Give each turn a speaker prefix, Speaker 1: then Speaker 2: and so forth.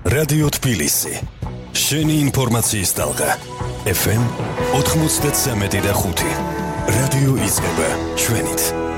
Speaker 1: რადიო თბილისი. შენი ინფორმაციის ტალღა. FM 93.5. რადიო იწყება ჩვენით.